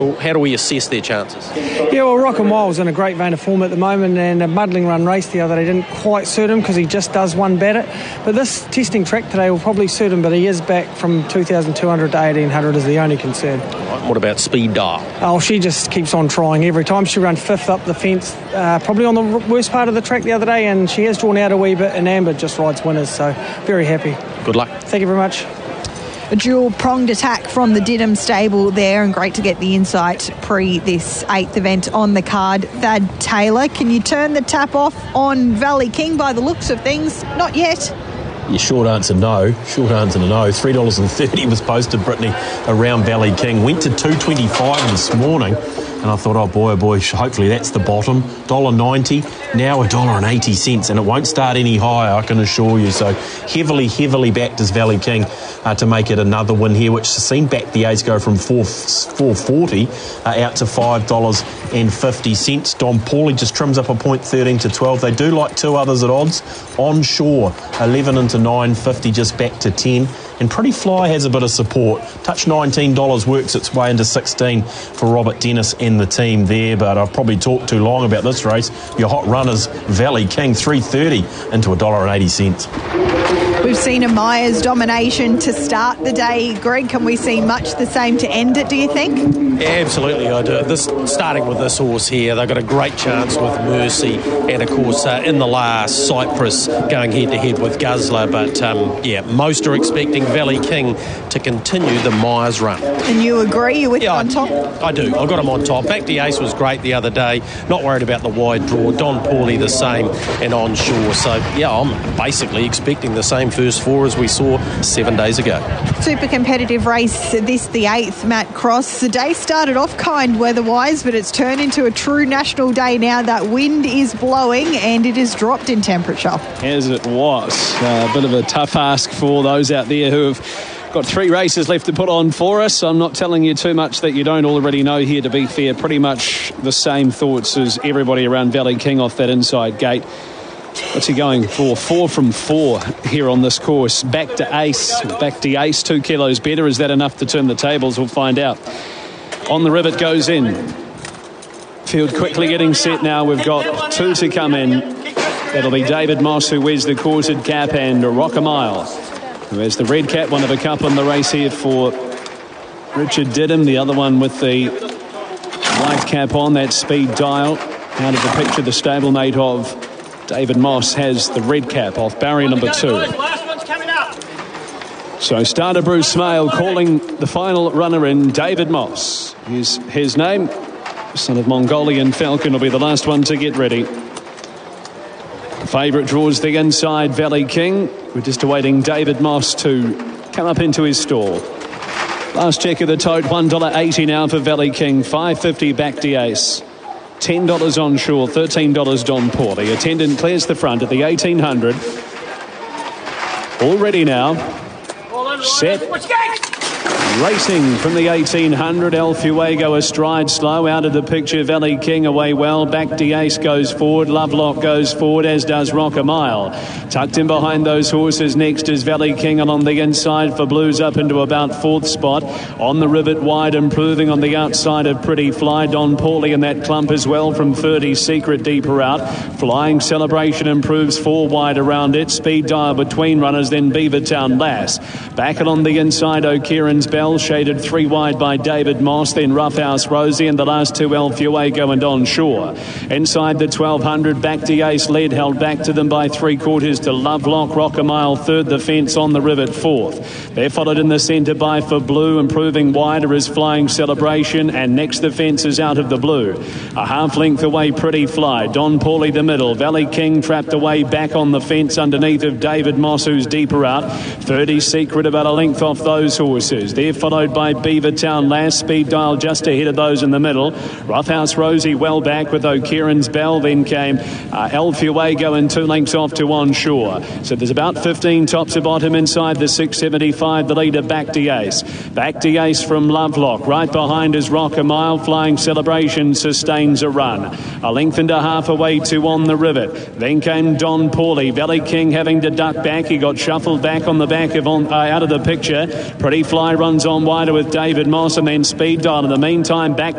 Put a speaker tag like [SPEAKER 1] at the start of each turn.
[SPEAKER 1] How do we assess their chances?
[SPEAKER 2] Yeah, well, Rock and Mile's in a great vein of form at the moment, and a muddling run race the other day didn't quite suit him because he just does one better. But this testing track today will probably suit him, but he is back from 2,200 to 1,800 is the only concern.
[SPEAKER 1] What about Speed Dial?
[SPEAKER 2] Oh, she just keeps on trying every time. She ran fifth up the fence, probably on the worst part of the track the other day, and she has drawn out a wee bit, and Amber just rides winners, so very happy.
[SPEAKER 1] Good luck.
[SPEAKER 2] Thank you very much.
[SPEAKER 3] A dual-pronged attack from the Diddham stable there, and great to get the insight pre this 8th event on the card. Thad Taylor, can you turn the tap off on Valley King by the looks of things? Not yet.
[SPEAKER 4] Your short answer, no. Short answer, no. $3.30 was posted, Brittany, around Valley King. Went to $2.25 this morning, and I thought, oh boy, hopefully that's the bottom. $1.90, now $1.80, and it won't start any higher, I can assure you. So heavily backed is Valley King to make it another win here, which has seen back the A's go from $4.40 out to $5.50. Don Pauly just trims up a point, 13 to 12. They do like two others at odds. Onshore, 11 into 9.50, just back to 10. And Pretty Fly has a bit of support. Touch $19, works its way into 16 for Robert Dennis and the team there. But I've probably talked too long about this race. Your hot runners, Valley King, $3.30 into $1.80.
[SPEAKER 3] We've seen a Myers domination to start the day. Greg, can we see much the same to end it, do you think?
[SPEAKER 1] Yeah, absolutely, I do. Starting with this horse here, they've got a great chance with Mercy, and of course in the last, Cypress going head-to-head with Guzzler. But most are expecting Valley King to continue the Myers run.
[SPEAKER 3] And you agree? You're with him on top?
[SPEAKER 1] I do. I got him on top. Back the Ace was great the other day. Not worried about the wide draw. Don Pauly the same, and Onshore. So, I'm basically expecting the same first four as we saw 7 days ago.
[SPEAKER 3] Super competitive race, this the 8th, Matt Cross. The day started off kind weather-wise, but it's turned into a true national day now. That wind is blowing and it has dropped in temperature.
[SPEAKER 5] As it was. A bit of a tough ask for those out there who have got 3 races left to put on for us. I'm not telling you too much that you don't already know here, to be fair. Pretty much the same thoughts as everybody around Valley King off that inside gate. What's he going for? 4 from 4 here on this course. Back to Ace. 2 kilos better. Is that enough to turn the tables? We'll find out. On the rivet goes in. Field quickly getting set now. We've got 2 to come in. That'll be David Moss, who wears the quartered cap, and Rock a Mile, who has the red cap. One of a couple in the race here for Richard Diddham. The other one with the white cap on. That Speed Dial. Out of the picture, the stablemate of David Moss has the red cap off barrier number 2. So starter Bruce Smale calling the final runner in. David Moss is his name. Son of Mongolian Falcon will be the last one to get ready. Favourite draws the inside, Valley King. We're just awaiting David Moss to come up into his stall. Last check of the tote, $1.80 now for Valley King. $5.50 back to Ace. $10 Onshore, $13 Don Pauly. Attendant clears the front at the 1,800. All ready now. Set. Racing from the 1,800. El Fuego astride slow. Out of the picture, Valley King away well. Back to Ace goes forward. Lovelock goes forward, as does Rock a Mile. Tucked in behind those horses next is Valley King, and on the inside for Blues up into about 4th spot. On the rivet wide, improving on the outside of Pretty Fly. Don Pauly in that clump as well from 30. Secret deeper out. Flying Celebration improves 4 wide around it. Speed Dial between runners, then Beavertown Lass. Back and on the inside, O'Kieran's Bell, shaded 3 wide by David Moss, then Roughhouse Rosie, and the last 2 El Fuego and Onshore. Inside the 1,200, back to Ace led, held back to them by 3/4 to Lovelock. Rock a Mile third, the fence on the rivet 4th. They're followed in the centre by For Blue, improving wider is Flying Celebration, and next the fence is Out of the Blue. A half length away, Pretty Fly. Don Pauly the middle. Valley King trapped away back on the fence underneath of David Moss, who's deeper out. 30 Secret about a length off those horses. They're followed by Beavertown Lass. Speed Dial just ahead of those in the middle. Roughhouse Rosie well back with O'Kieran's Bell. Then came El Fuego and 2 lengths off to Onshore. So there's about 15 top to bottom inside the 675. The leader Back to Ace. Back to Ace from Lovelock. Right behind is Rock a Mile. Flying Celebration sustains a run. A length and a half away to On the Rivet. Then came Don Pauly. Valley King having to duck back. He got shuffled back on the back of out of the picture. Pretty Fly runs on wider with David Moss, and then Speed Dial. In the meantime, back